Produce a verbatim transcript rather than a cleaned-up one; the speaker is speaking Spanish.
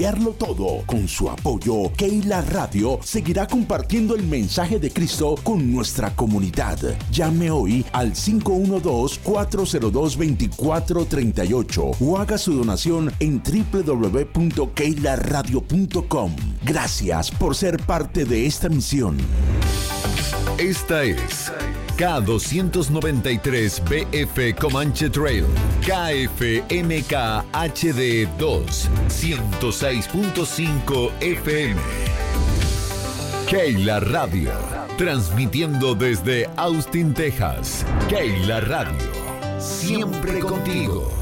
todo. Con su apoyo, Keila Radio seguirá compartiendo el mensaje de Cristo con nuestra comunidad. Llame hoy al cinco uno dos, cuatro cero dos, dos cuatro tres ocho o haga su donación en doble u doble u doble u punto keila radio punto com. Gracias por ser parte de esta misión. Esta es K doscientos noventa y tres B F Comanche Trail, K F M K H D dos, ciento seis punto cinco F M. Keila Radio, transmitiendo desde Austin, Texas. Keila Radio, siempre contigo.